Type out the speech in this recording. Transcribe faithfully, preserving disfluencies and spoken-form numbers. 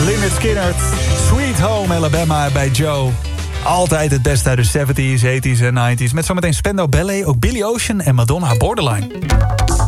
Lynyrd Skynyrd, Sweet Home Alabama bij Joe. Altijd het beste uit de zeventies, tachtiger en negentiger. Met zometeen Spandau Ballet, ook Billy Ocean en Madonna Borderline.